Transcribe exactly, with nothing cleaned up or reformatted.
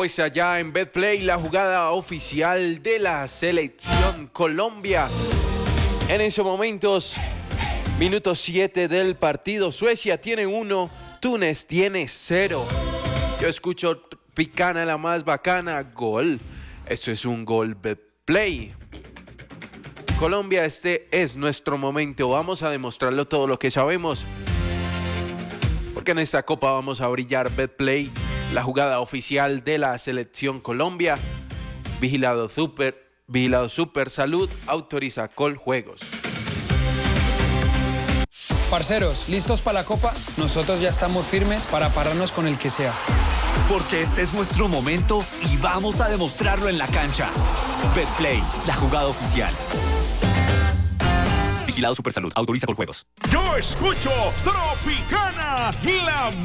Apuesta ya en Betplay, la jugada oficial de la selección Colombia. En esos momentos, minuto siete del partido. Suecia tiene uno, Túnez tiene cero. Yo escucho Picana la más bacana, gol. Esto es un gol Betplay. Colombia, este es nuestro momento. Vamos a demostrarlo todo lo que sabemos. Porque en esta copa vamos a brillar. Betplay, la jugada oficial de la selección Colombia. Vigilado Super, Vigilado Super Salud, autoriza Coljuegos. Parceros, ¿listos para la copa? Nosotros ya estamos firmes para pararnos con el que sea. Porque este es nuestro momento y vamos a demostrarlo en la cancha. Betplay, la jugada oficial. Vigilado Supersalud, autoriza Coljuegos. Yo escucho Tropicana, la